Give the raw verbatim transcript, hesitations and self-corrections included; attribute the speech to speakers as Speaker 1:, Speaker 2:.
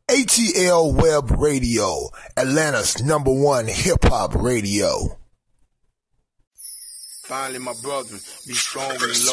Speaker 1: A T L Web Radio, Atlanta's number one hip-hop radio.
Speaker 2: Finally, my brother, be strong and love.